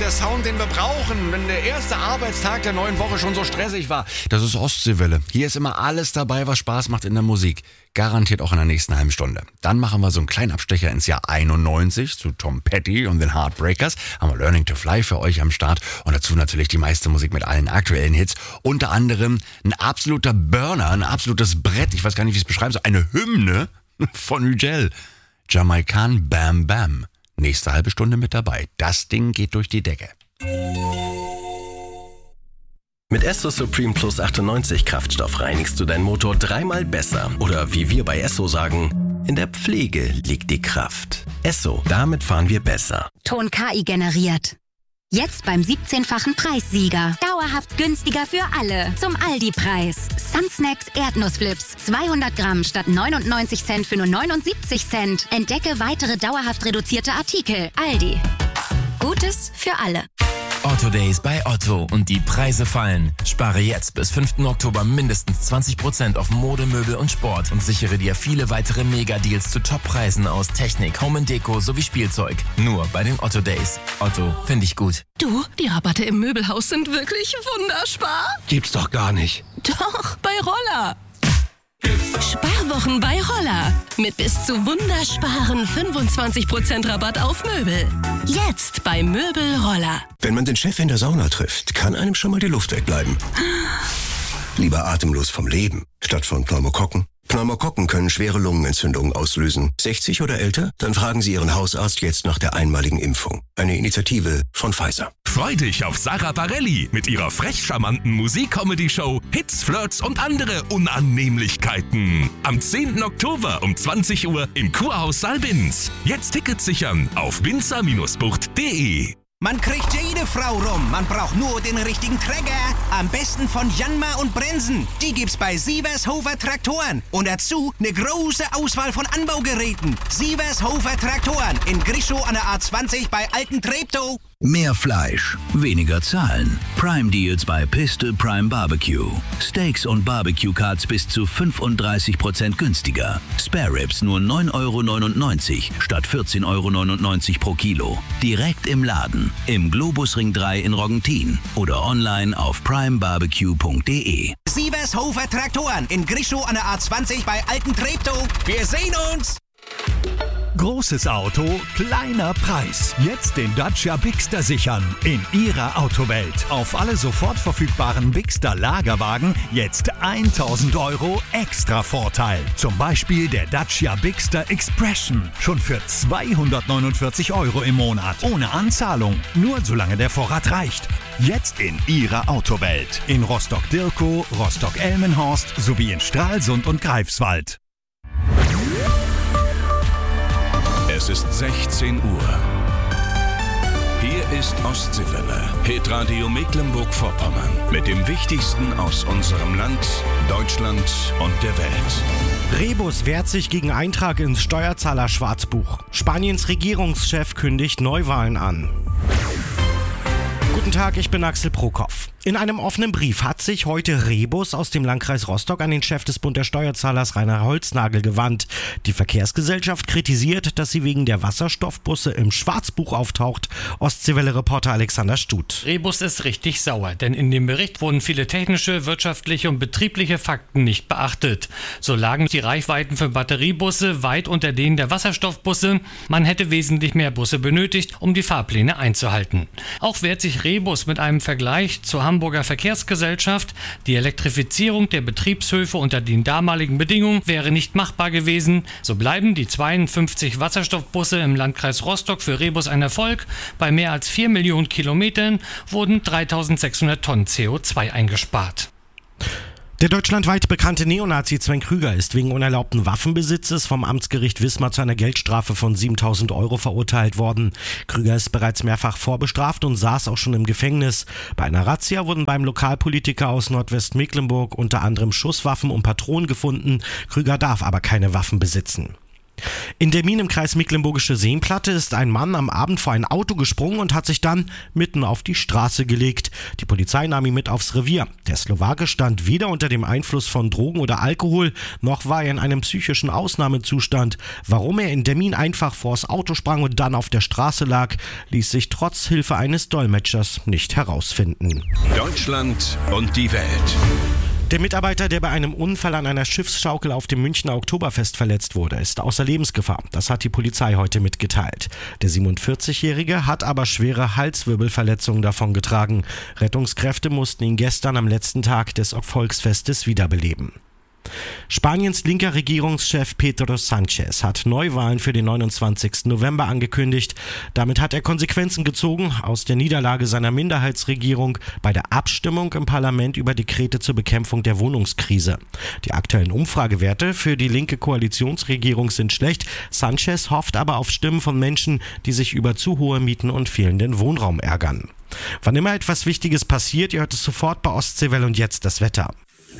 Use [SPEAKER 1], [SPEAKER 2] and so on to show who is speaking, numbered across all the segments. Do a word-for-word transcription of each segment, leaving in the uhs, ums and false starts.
[SPEAKER 1] der Sound, den wir brauchen, wenn der erste Arbeitstag der neuen Woche schon so stressig war. Das ist Ostseewelle. Hier ist immer alles dabei, was Spaß macht in der Musik. Garantiert auch in der nächsten halben Stunde. Dann machen wir so einen kleinen Abstecher ins Jahr einundneunzig zu Tom Petty und den Heartbreakers. Haben wir Learning to Fly für euch am Start. Und dazu natürlich die meiste Musik mit allen aktuellen Hits. Unter anderem ein absoluter Burner, ein absolutes Brett. Ich weiß gar nicht, wie ich es beschreiben soll. Eine Hymne von Ugel. Jamaican Bam Bam. Nächste halbe Stunde mit dabei. Das Ding geht durch die Decke.
[SPEAKER 2] Mit Esso Supreme Plus achtundneunzig Kraftstoff reinigst du deinen Motor dreimal besser. Oder wie wir bei Esso sagen, in der Pflege liegt die Kraft. Esso, damit fahren wir besser.
[SPEAKER 3] Ton K I generiert. Jetzt beim siebzehnfachen Preissieger. Dauerhaft günstiger für alle. Zum Aldi-Preis. Sunsnacks Erdnussflips. zweihundert Gramm statt neunundneunzig Cent für nur neunundsiebzig Cent. Entdecke weitere dauerhaft reduzierte Artikel. Aldi. Gutes für alle.
[SPEAKER 4] Otto Days bei Otto und die Preise fallen. Spare jetzt bis fünften Oktober mindestens zwanzig Prozent auf Mode, Möbel und Sport und sichere dir viele weitere Mega-Deals zu Top-Preisen aus Technik, Home and Deko sowie Spielzeug. Nur bei den Otto Days. Otto, finde ich gut.
[SPEAKER 5] Du, die Rabatte im Möbelhaus sind wirklich wunderspar.
[SPEAKER 2] Gibt's doch gar nicht.
[SPEAKER 5] Doch, bei Roller. Sparwochen bei Roller. Mit bis zu wundersparen fünfundzwanzig Prozent Rabatt auf Möbel. Jetzt bei Möbel Roller.
[SPEAKER 6] Wenn man den Chef in der Sauna trifft, kann einem schon mal die Luft wegbleiben. Lieber atemlos vom Leben, statt von Pneumokokken. Pneumokokken können schwere Lungenentzündungen auslösen. sechzig oder älter? Dann fragen Sie Ihren Hausarzt jetzt nach der einmaligen Impfung. Eine Initiative von Pfizer.
[SPEAKER 7] Freu dich auf Sarah Bareilles mit ihrer frech charmanten Musik-Comedy-Show Hits, Flirts und andere Unannehmlichkeiten. Am zehnten Oktober um zwanzig Uhr im Kurhaus Saalbins. Jetzt Tickets sichern auf winzer Bindestrich bucht punkt de.
[SPEAKER 8] Man kriegt jede Frau rum. Man braucht nur den richtigen Träger. Am besten von Janmar und Brensen. Die gibt's bei Sievershofer Traktoren. Und dazu eine große Auswahl von Anbaugeräten. Sievershofer Traktoren in Grischow an der A zwanzig bei Alten Treptow.
[SPEAKER 9] Mehr Fleisch, weniger Zahlen. Prime Deals bei Piste Prime Barbecue. Steaks und Barbecue Cuts bis zu fünfunddreißig Prozent günstiger. Spare Ribs nur neun Euro neunundneunzig statt vierzehn Euro neunundneunzig pro Kilo. Direkt im Laden, im Globusring drei in Roggentin oder online auf prime barbecue punkt de.
[SPEAKER 8] Sievershofer Traktoren in Grischow an der A zwanzig bei Alten Treptow. Wir sehen uns!
[SPEAKER 10] Großes Auto, kleiner Preis. Jetzt den Dacia Bigster sichern. In Ihrer Autowelt. Auf alle sofort verfügbaren Bigster Lagerwagen jetzt tausend Euro extra Vorteil. Zum Beispiel der Dacia Bigster Expression. Schon für zweihundertneunundvierzig Euro im Monat. Ohne Anzahlung. Nur solange der Vorrat reicht. Jetzt in Ihrer Autowelt. In Rostock-Dirkow, Rostock-Elmenhorst sowie in Stralsund und Greifswald.
[SPEAKER 7] Es ist sechzehn Uhr. Hier ist Ostseewelle, Hitradio Mecklenburg-Vorpommern. Mit dem Wichtigsten aus unserem Land, Deutschland und der Welt.
[SPEAKER 11] Rebus wehrt sich gegen Eintrag ins Steuerzahler-Schwarzbuch. Spaniens Regierungschef kündigt Neuwahlen an. Guten Tag, ich bin Axel Prokopf. In einem offenen Brief hat sich heute Rebus aus dem Landkreis Rostock an den Chef des Bund der Steuerzahlers Rainer Holznagel gewandt. Die Verkehrsgesellschaft kritisiert, dass sie wegen der Wasserstoffbusse im Schwarzbuch auftaucht. Ostseewelle-Reporter Alexander Stut.
[SPEAKER 12] Rebus ist richtig sauer, denn in dem Bericht wurden viele technische, wirtschaftliche und betriebliche Fakten nicht beachtet. So lagen die Reichweiten für Batteriebusse weit unter denen der Wasserstoffbusse. Man hätte wesentlich mehr Busse benötigt, um die Fahrpläne einzuhalten. Auch wehrt sich Rebus mit einem Vergleich zur Hamburger Verkehrsgesellschaft. Die Elektrifizierung der Betriebshöfe unter den damaligen Bedingungen wäre nicht machbar gewesen. So bleiben die zweiundfünfzig Wasserstoffbusse im Landkreis Rostock für Rebus ein Erfolg. Bei mehr als vier Millionen Kilometern wurden dreitausendsechshundert Tonnen C O zwei eingespart.
[SPEAKER 11] Der deutschlandweit bekannte Neonazi Sven Krüger ist wegen unerlaubten Waffenbesitzes vom Amtsgericht Wismar zu einer Geldstrafe von siebentausend Euro verurteilt worden. Krüger ist bereits mehrfach vorbestraft und saß auch schon im Gefängnis. Bei einer Razzia wurden beim Lokalpolitiker aus Nordwestmecklenburg unter anderem Schusswaffen und Patronen gefunden. Krüger darf aber keine Waffen besitzen. In Demmin im Kreis Mecklenburgische Seenplatte ist ein Mann am Abend vor ein Auto gesprungen und hat sich dann mitten auf die Straße gelegt. Die Polizei nahm ihn mit aufs Revier. Der Slowake stand weder unter dem Einfluss von Drogen oder Alkohol, noch war er in einem psychischen Ausnahmezustand. Warum er in Demmin einfach vors Auto sprang und dann auf der Straße lag, ließ sich trotz Hilfe eines Dolmetschers nicht herausfinden.
[SPEAKER 7] Deutschland und die Welt.
[SPEAKER 11] Der Mitarbeiter, der bei einem Unfall an einer Schiffsschaukel auf dem Münchner Oktoberfest verletzt wurde, ist außer Lebensgefahr. Das hat die Polizei heute mitgeteilt. Der siebenundvierzigjährige hat aber schwere Halswirbelverletzungen davongetragen. Rettungskräfte mussten ihn gestern am letzten Tag des Volksfestes wiederbeleben. Spaniens linker Regierungschef Pedro Sánchez hat Neuwahlen für den neunundzwanzigsten November angekündigt. Damit hat er Konsequenzen gezogen aus der Niederlage seiner Minderheitsregierung bei der Abstimmung im Parlament über Dekrete zur Bekämpfung der Wohnungskrise. Die aktuellen Umfragewerte für die linke Koalitionsregierung sind schlecht. Sánchez hofft aber auf Stimmen von Menschen, die sich über zu hohe Mieten und fehlenden Wohnraum ärgern. Wann immer etwas Wichtiges passiert, ihr hört es sofort bei Ostseewelle und jetzt das Wetter.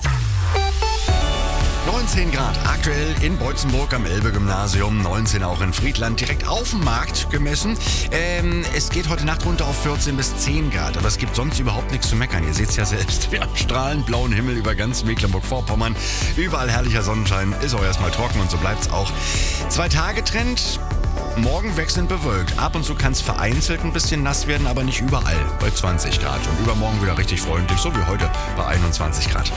[SPEAKER 1] neunzehn Grad aktuell in Beutzenburg am Elbe-Gymnasium, neunzehn auch in Friedland, direkt auf dem Markt gemessen. Ähm, es geht heute Nacht runter auf vierzehn bis zehn Grad, aber es gibt sonst überhaupt nichts zu meckern. Ihr seht es ja selbst, wir haben strahlend blauen Himmel über ganz Mecklenburg-Vorpommern. Überall herrlicher Sonnenschein, ist auch erstmal trocken und so bleibt es auch. Zwei-Tage-Trend. Morgen wechselnd bewölkt. Ab und zu kann es vereinzelt ein bisschen nass werden, aber nicht überall bei zwanzig Grad. Und übermorgen wieder richtig freundlich, so wie heute bei einundzwanzig Grad.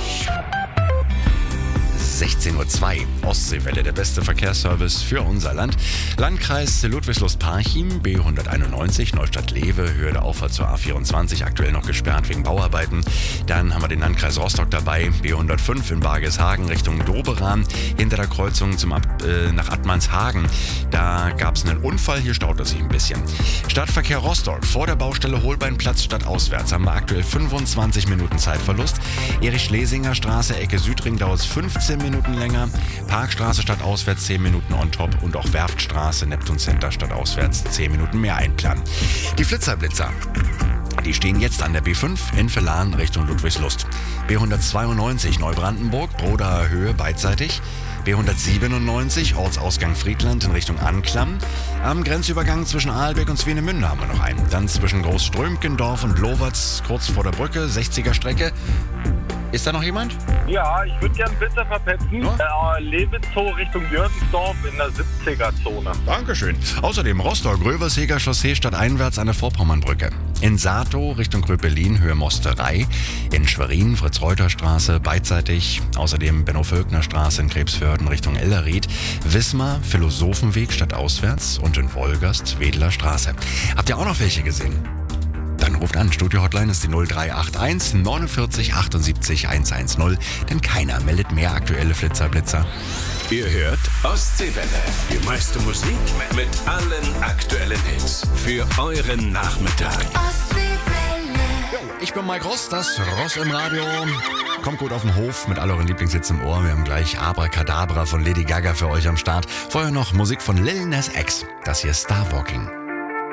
[SPEAKER 1] sechzehn Uhr zwei, Ostseewelle, der beste Verkehrsservice für unser Land. Landkreis Ludwigslust-Parchim, B hunderteinundneunzig, Neustadt-Lewe, Höhe der Auffahrt zur A vierundzwanzig, aktuell noch gesperrt wegen Bauarbeiten. Dann haben wir den Landkreis Rostock dabei, B hundertfünf in Bargeshagen Richtung Doberan, hinter der Kreuzung zum Ab, äh, nach Attmannshagen. Da gab es einen Unfall, hier staut es sich ein bisschen. Stadtverkehr Rostock, vor der Baustelle Holbeinplatz stadtauswärts haben wir aktuell fünfundzwanzig Minuten Zeitverlust. Erich-Schlesinger-Straße, Ecke Südring dauert es fünfzehn Minuten länger. Parkstraße stadtauswärts zehn Minuten on top und auch Werftstraße, Neptun Center stadtauswärts zehn Minuten mehr einplanen. Die Flitzerblitzer, die stehen jetzt an der B fünf in Villahn Richtung Ludwigslust. B hundertzweiundneunzig Neubrandenburg, Brodaer Höhe beidseitig. B hundertsiebenundneunzig Ortsausgang Friedland in Richtung Anklam. Am Grenzübergang zwischen Aalbeck und Swinemünde haben wir noch einen. Dann zwischen Großströmkendorf und Lovatz kurz vor der Brücke, sechziger Strecke. Ist da noch jemand?
[SPEAKER 13] Ja, ich würde gerne Blitzer verpetzen. No? Äh, Lewitzow Richtung Jürgensdorf in der siebziger-Zone.
[SPEAKER 1] Dankeschön. Außerdem Rostock-Gröverseger Chaussee stadteinwärts an der Vorpommernbrücke. In Saatow Richtung Gröpelin, Höhe Mosterei. In Schwerin Fritz-Reuter-Straße beidseitig. Außerdem Benno-Völkner-Straße in Krebsförden Richtung Ellerried. Wismar Philosophenweg stadtauswärts. Und in Wolgast Wedler Straße. Habt ihr auch noch welche gesehen? Dann ruft an, Studio-Hotline ist die null drei acht eins neunundvierzig achtundsiebzig hundertzehn, denn keiner meldet mehr aktuelle Flitzerblitzer.
[SPEAKER 7] Ihr hört Ostseewelle, die meiste Musik mit allen aktuellen Hits für euren Nachmittag.
[SPEAKER 1] Ostseewelle. Ich bin Mike Ross, das Ross im Radio. Kommt gut auf den Hof mit all euren Lieblingshits im Ohr. Wir haben gleich Abracadabra von Lady Gaga für euch am Start. Vorher noch Musik von Lil Nas X. Das hier ist Starwalking.